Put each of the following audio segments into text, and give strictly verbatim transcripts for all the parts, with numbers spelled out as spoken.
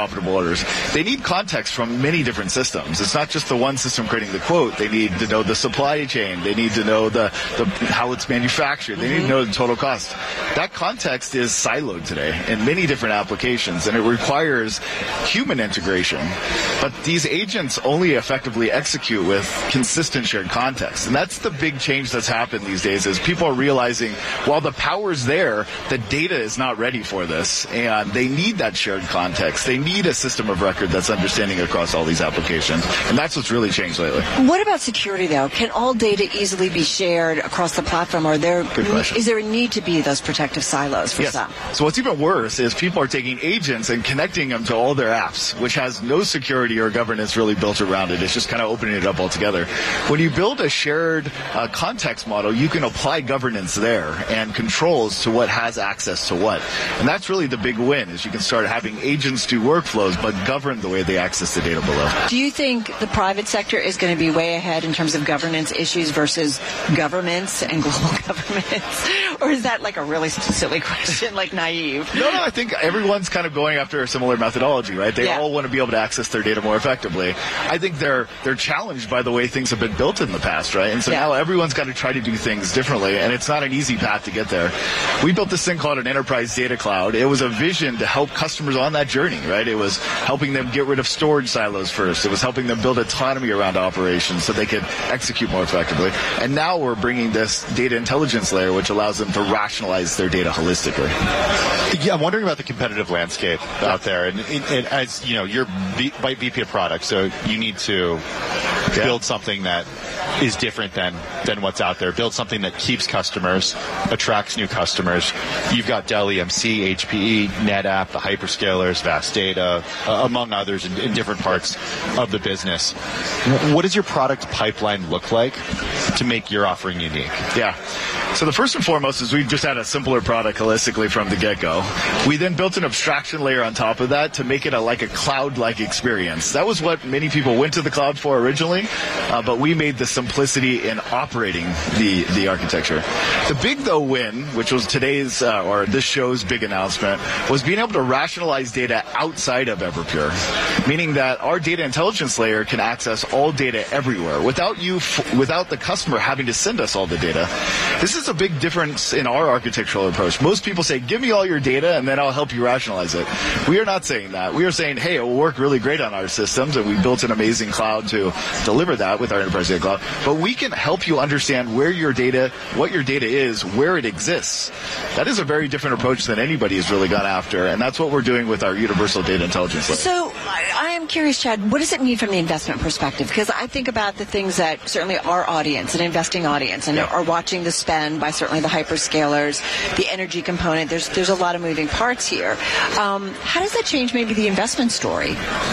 profitable orders. They need context from many different systems. It's not just the one system creating the quote. They need to know the supply chain. They need to know the, the how it's manufactured. They need to know the total cost. That context is siloed today in many different applications, and it requires human integration. But these agents only effectively execute with consistent shared context. And that's the big change that's happened these days, is people are realizing while the power's there, the data is not ready for this, and they need that shared context. They need a system of record that's understanding across all these applications. And that's what's really changed lately. What about security, though? Can all data easily be shared across the platform, or are there, is there a need to be those protective silos for yes. some? So what's even worse is people are taking agents and connecting them to all their apps, which has no security or governance really built around it. It's just kind of opening it up altogether. When you build a shared uh, context model, you can apply governance there and controls to what has access to what. And that's really the big win, is you can start having agents do workflows, but govern the way they access the data below. Do you think the private sector is going to be way ahead in terms of governance issues versus governments and global governments? Or is that like a really silly question, like naive? No, no, I think everyone's kind of going after a similar methodology, right? They yeah. all want to be able to access their data more effectively. I think they're they're challenged by the way things have been built in the past, right? And so yeah. now everyone's got to try to do things differently, and it's not an easy path to get there. We built this thing called an enterprise data cloud. It was a vision to help customers on that journey, right? It was helping them get rid of storage silos first. It was helping them build autonomy around operations so they could execute more effectively. And now we're bringing this data intelligence layer, which allows them to rationalize their data holistically. Yeah, I'm wondering about the competitive landscape yeah. out there. And, and as you know, you're V P of product, so you need to yeah. build something that is different than than what's out there. Build something that keeps customers, attracts new customers. You've got Dell E M C, H P E, NetApp, the hyperscalers, Vast Data, uh, among others in, in different parts of the business. What does your product pipeline look like to make your offering unique? Yeah. So the first and foremost is we just had a simpler product holistically from the get-go. We then built an abstraction layer on top of that to make it a, like a cloud-like experience. That was what many people went to the cloud for originally, uh, but we made the simplicity in operating the, the architecture. The big, though, win, which was today's, uh, or this show's big announcement, was being able to rationalize data outside of Everpure, meaning that our data intelligence layer can access all data everywhere without you, f without the customer having to send us all the data. This is a big difference in our architectural approach. Most people say, give me all your data and then I'll help you rationalize it. We are not saying that. We are saying, hey, it will work really great on our systems, and we built an amazing cloud to deliver that with our enterprise data cloud. But we can help you understand where your data, what your data is, where it exists. That is a very different approach than anybody has really gone after, and that's what we're doing with our universal data intelligence layer. So I am curious, Chad, what does it mean from the investment perspective? Because I think about the things that certainly our audience, an investing audience, and yeah. are watching the spend by certainly the hyperscalers, the energy component. There's there's a lot of moving parts here. Um, how does that change maybe the investment story?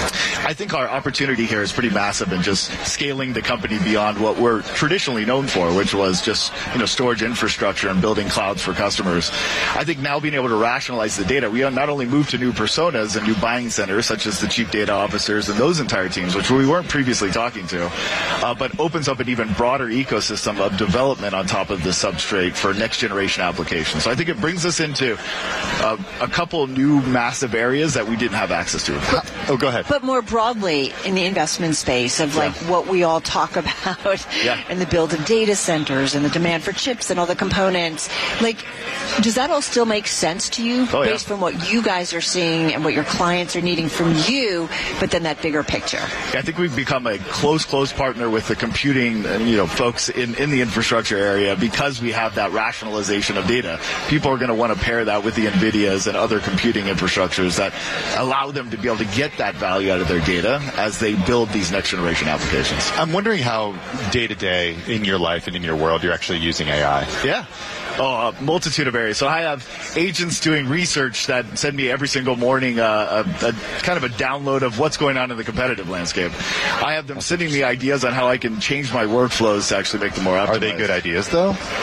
I think our opportunity here is pretty massive in just scaling the company beyond what we're traditionally known for, which was just you know storage infrastructure and building clouds for customers. I think now being able to rationalize the data, we not only move to new personas and new buying centers, such as the chief data officers and those entire teams, which we weren't previously talking to, uh, but opens up an even broader ecosystem of development on top of the substrate for next generation applications. So I think it brings us into uh, a couple new massive areas that we didn't have access to. But, oh, go ahead. But more broadly in the investment space of like yeah. what we all talk about yeah. and the build of data centers and the demand for chips and all the components, like does that all still make sense to you oh, based yeah. on what you guys are seeing and what your clients are needing from you, but then that bigger picture? Yeah, I think we've become a close, close partner with the computing you know, folks in, in the infrastructure area because we have that rationalization of data. People are going to want to pair that with the NVIDIAs and other computing infrastructures that allow them to be able to get that value out of their data as they build these next generation applications. I'm wondering how day to day in your life and in your world you're actually using A I. Yeah. Oh, a multitude of areas. So I have agents doing research that send me every single morning uh, a, a kind of a download of what's going on in the competitive landscape. I have them sending me ideas on how I can change my workflows to actually make them more optimized. Are they good ideas, though? Oh,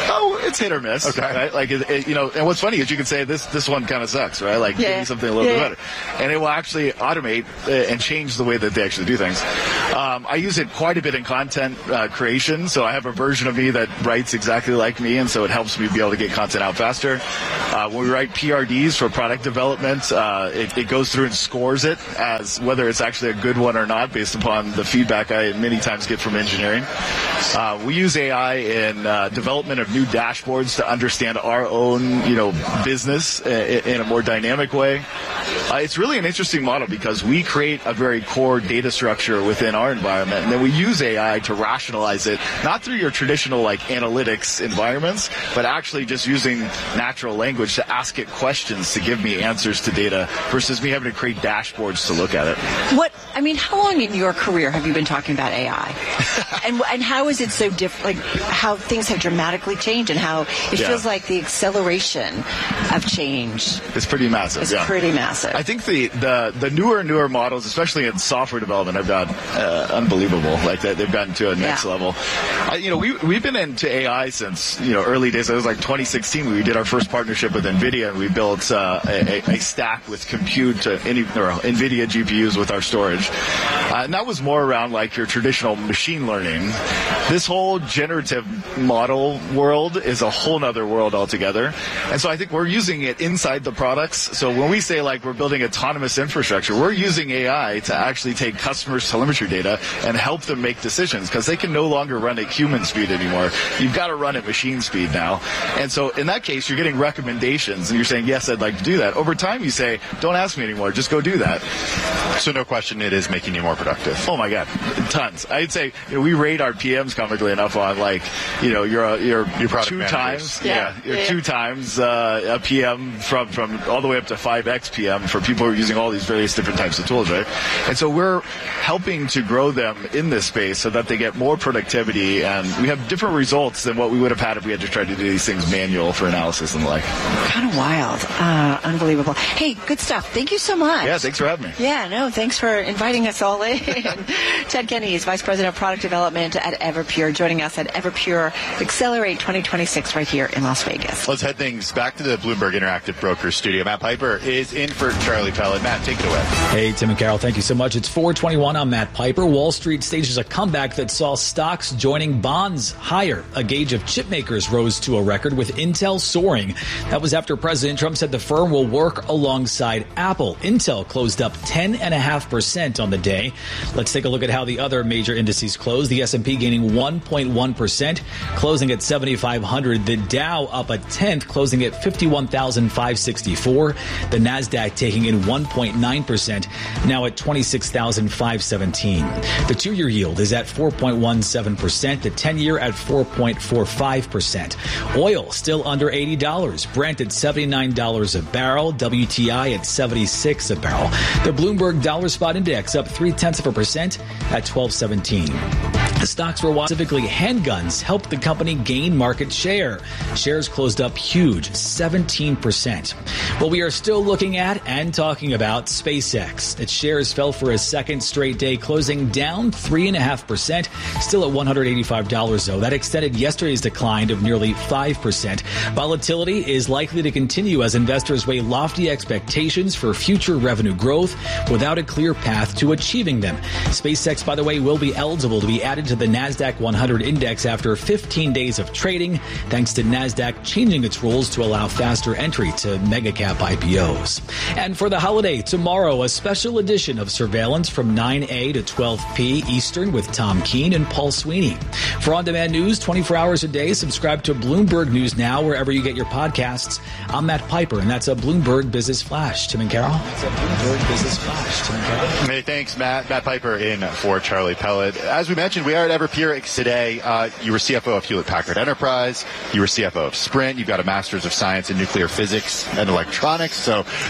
It's hit or miss, okay. right? Like, it, it, you know, and what's funny is you can say this this one kind of sucks, right? Like, yeah. give me something a little yeah. bit better, and it will actually automate uh, and change the way that they actually do things. Um, I use it quite a bit in content uh, creation, so I have a version of me that writes exactly like me, and so it helps me be able to get content out faster. Uh, when we write P R Ds for product development, uh, it, it goes through and scores it as whether it's actually a good one or not based upon the feedback I many times get from engineering. Uh, we use A I in uh, development of new dashboards to understand our own, you know, business in, in a more dynamic way. Uh, it's really an interesting model because we create a very core data structure within our environment, and then we use A I to rationalize it, not through your traditional like analytics environments, but actually just using natural language to ask it questions to give me answers to data versus me having to create dashboards to look at it. What I mean, how long in your career have you been talking about A I, and and how is it so different? Like how things have dramatically changed, and how it yeah. feels like the acceleration of change. It's pretty massive. It's yeah. pretty massive. I think the, the, the newer newer models, especially in software development, have got uh, unbelievable. Like that, they've gotten to a next yeah. level. I, you know, we we've been into A I since you know early days. It was like twenty sixteen. We did our first partnership with NVIDIA, and we built uh, a, a stack with compute uh, any, or NVIDIA G P Us with our storage, uh, and that was more around like your traditional machine learning. This whole generative model world is a whole nother world altogether, and so I think we're using it inside the products. So when we say like we're building autonomous infrastructure, we're using A I to actually take customers' telemetry data and help them make decisions because they can no longer run at human speed anymore. You've got to run at machine speed now. And so in that case, you're getting recommendations and you're saying, yes, I'd like to do that. Over time, you say, don't ask me anymore, just go do that. So no question, it is making you more productive. Oh my God, tons. I'd say you know, we rate our P Ms comically enough on like, you know, you're, a, you're, your product two managers. times, yeah, yeah, you're yeah. two times uh, a P M from, from all the way up to five X P M for people who are using all these various different types of tools, right? And so we're helping to grow them in this space so that they get more productivity, and we have different results than what we would have had if we had to try to do these things manual for analysis and the like. Kind of wild. Uh, unbelievable. Hey, good stuff. Thank you so much. Yeah, thanks for having me. Yeah, no, thanks for inviting us all in. Chad Kenny is Vice President of Product Development at Everpure, joining us at Everpure Accelerate twenty twenty-six right here in Las Vegas. Let's head things back to the Bloomberg Interactive Brokers studio. Matt Piper is in for Charlie Pellet. Matt, take it away. Hey, Tim and Carol, thank you so much. It's four twenty-one. I'm Matt Piper. Wall Street stages a comeback that saw stocks joining bonds higher. A gauge of chip makers rose to a record with Intel soaring. That was after President Trump said the firm will work alongside Apple. Intel closed up ten point five percent on the day. Let's take a look at how the other major indices closed. The S and P gaining one point one percent, closing at seventy-five hundred. The Dow up a tenth, closing at fifty-one thousand five hundred sixty-four. The Nasdaq taking in one point nine percent, now at twenty-six thousand five hundred seventeen. The two-year yield is at four point one seven percent. The ten-year at four point four five percent. Oil still under eighty dollars. Brent at seventy-nine dollars a barrel. W T I at seventy-six dollars a barrel. The Bloomberg Dollar Spot Index up three-tenths of a percent at twelve seventeen. The stocks were specifically handguns helped the company gain market share. Shares closed up huge, seventeen percent. Well, we are still looking at and talking about SpaceX. Its shares fell for a second straight day, closing down three point five percent, still at one hundred eighty-five dollars, though. That extended yesterday's decline of nearly five percent. Volatility is likely to continue as investors weigh lofty expectations for future revenue growth without a clear path to achieving them. SpaceX, by the way, will be eligible to be added to the NASDAQ one hundred index after fifteen days of trading, thanks to NASDAQ changing its rules to allow faster entry to mega-cap I P Os. And for the holiday, tomorrow, a special edition of Surveillance from nine a to twelve p Eastern with Tom Keene and Paul Sweeney. For on-demand news twenty-four hours a day, subscribe to Bloomberg News Now wherever you get your podcasts. I'm Matt Piper, and that's a Bloomberg Business Flash. Tim and Carol? That's a Bloomberg Business Flash. Tim and Carol? Hey, thanks, Matt. Matt Piper in for Charlie Pellet. As we mentioned, we are at Everpure today. Uh, you were C F O of Hewlett-Packard Enterprise. You were C F O of Sprint. You've got a Master's of Science in Nuclear Physics and Electronics. So there are a lot of different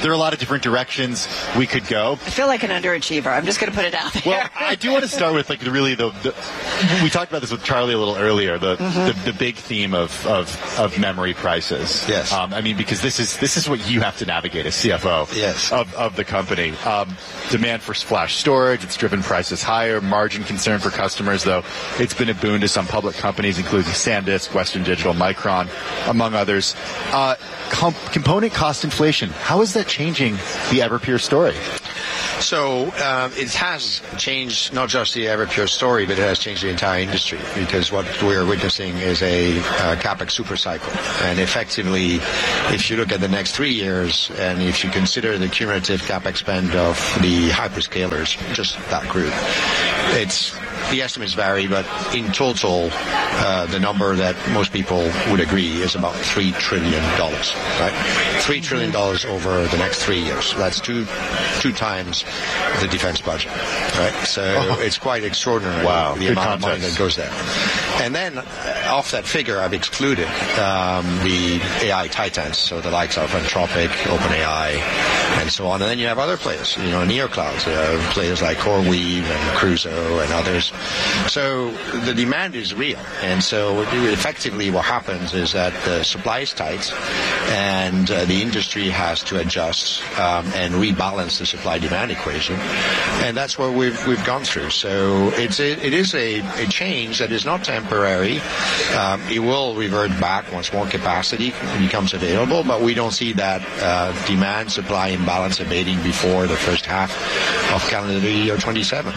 different directions we could go. I feel like an underachiever. I'm just going to put it out there. Well, I do want to start with like really the, the we talked about this with Charlie a little earlier. The mm-hmm. the, the big theme of, of, of memory prices. Yes. Um, I mean, because this is this is what you have to navigate as C F O. Yes. Of of the company. Um, demand for flash storage. It's driven prices higher. Margin concern for customers, though. It's been a boon to some public companies, including SanDisk, Western Digital, Micron, among others. Uh, comp- component cost inflation. How is that changing the Everpure story? So uh, it has changed not just the Everpure story, but it has changed the entire industry, because what we're witnessing is a uh, capex super cycle. And effectively, if you look at the next three years, and if you consider the cumulative capex spend of the hyperscalers, just that group, it's the estimates vary, but in total, uh, the number that most people would agree is about three trillion dollars, right? Three trillion dollars over the next three years. That's two two times the defense budget, right? So oh. it's quite extraordinary. Wow. The Good amount context. of money that goes there. And then uh, off that figure, I've excluded um, the A I titans, so the likes of Anthropic, OpenAI, and so on. And then you have other players, you know, neoclouds, uh, players like CoreWeave and Crusoe and others. So the demand is real. And so effectively what happens is that the supply is tight, and uh, the industry has to adjust um, and rebalance the supply-demand equation. And that's what we've we've gone through. So it's a, it is a, a change that is not temporary. Um, it will revert back once more capacity becomes available, but we don't see that uh, demand-supply imbalance abating before the first half of calendar year twenty-seven.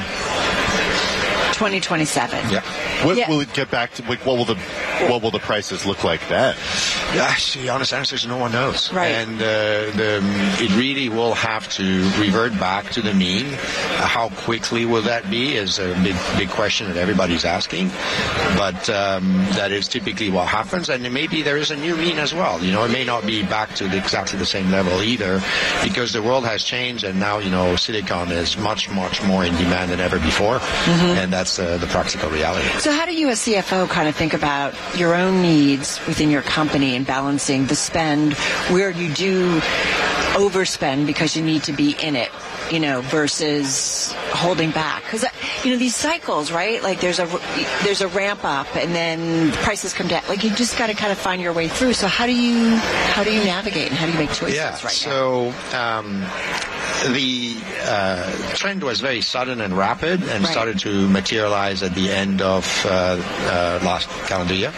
twenty twenty-seven. Yeah. What yeah. will it get back to? Like, what will the what will the prices look like then? Yeah, the honest answer is no one knows. Right. And uh, the, it really will have to revert back to the mean. Uh, how quickly will that be is a big, big question that everybody's asking. But um, that is typically what happens. And maybe there is a new mean as well. You know, it may not be back to the, exactly the same level either, because the world has changed, and now, you know, silicon is much, much more in demand than ever before. Mm-hmm. And that's uh, the practical reality. So how do you as C F O kind of think about your own needs within your company and balancing the spend where you do overspend because you need to be in it, you know, versus holding back? Because, you know, these cycles, right? Like there's a there's a ramp up and then prices come down. Like you just got to kind of find your way through. So how do you how do you navigate and how do you make choices yeah, right so, now? So um, the uh, trend was very sudden and rapid and right. started to materialize at the end of uh, uh, last calendar year.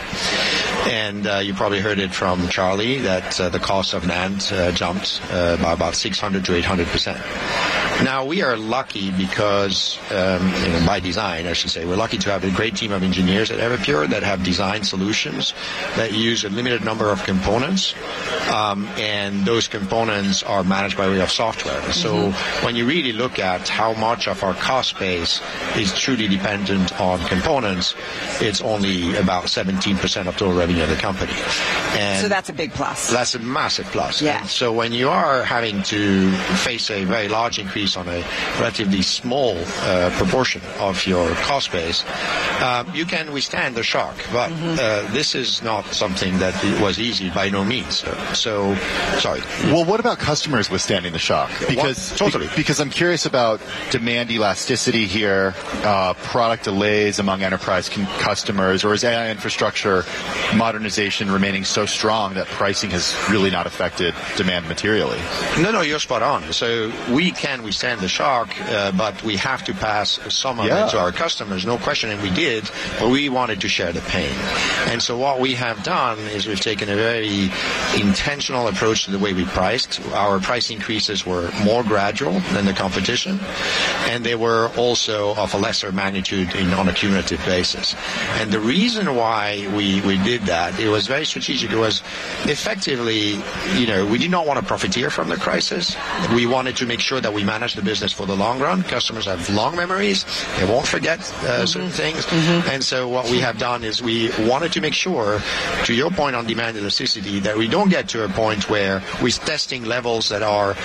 And uh, you probably heard it from Charlie that uh, the cost of NAND uh, jumped uh, by about six hundred to eight hundred percent. Now, we are lucky because, um, you know, by design, I should say, we're lucky to have a great team of engineers at Everpure that have designed solutions that use a limited number of components, um, and those components are managed by way of software. Mm-hmm. So when you really look at how much of our cost base is truly dependent on components, it's only about seventeen percent of total revenue of the company. And so that's a big plus. That's a massive plus. Yeah. And so when you are having to face a very large increase on a relatively small uh, proportion of your cost base, uh, you can withstand the shock. But mm-hmm. uh, this is not something that was easy by no means. So, so sorry. Well, what about customers withstanding the shock? Because what? Totally. Be- because I'm curious about demand elasticity here, uh, product delays among enterprise con- customers, or is A I infrastructure modernization remaining so strong that pricing has really not affected demand materially? No, no, you're spot on. So we can withstand the shock, uh, but we have to pass some of yeah. it to our customers, no question, and we did, but we wanted to share the pain. And so what we have done is we've taken a very intentional approach to the way we priced. Our price increases were more gradual than the competition, and they were also of a lesser magnitude in, on a cumulative basis. And the reason why we, we did that, it was very strategic. It was effectively, you know, we did not want to profiteer from the crisis. We wanted to make sure that we manage the business for the long run. Customers have long memories. They won't forget uh, mm-hmm. certain things. Mm-hmm. And so what we have done is we wanted to make sure, to your point on demand elasticity, that we don't get to a point where we're testing levels that are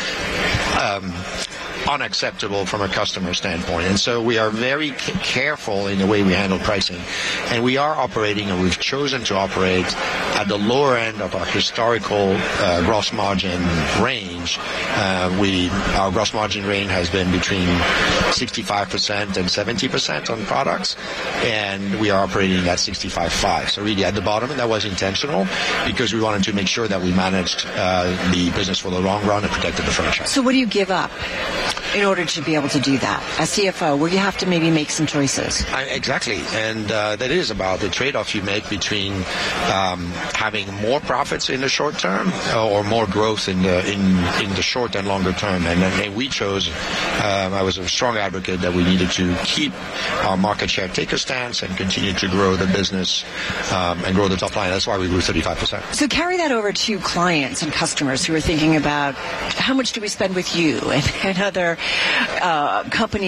um, unacceptable from a customer standpoint. And so we are very c- careful in the way we handle pricing. And we are operating, and we've chosen to operate at the lower end of our historical uh, gross margin range Uh, we our gross margin range has been between sixty-five percent and seventy percent on products, and we are operating at sixty-five point five. So really at the bottom, and that was intentional because we wanted to make sure that we managed uh, the business for the long run and protected the franchise. So what do you give up in order to be able to do that? As C F O, where you have to maybe make some choices. I, exactly, and uh, that is about the trade-off you make between um, having more profits in the short term or more growth in the in, in the short and longer term. And, and we chose. Um, I was a strong advocate that we needed to keep our market share taker stance and continue to grow the business um, and grow the top line. That's why we grew thirty-five percent. So carry that over to clients and customers who are thinking about how much do we spend with you and, and other uh, companies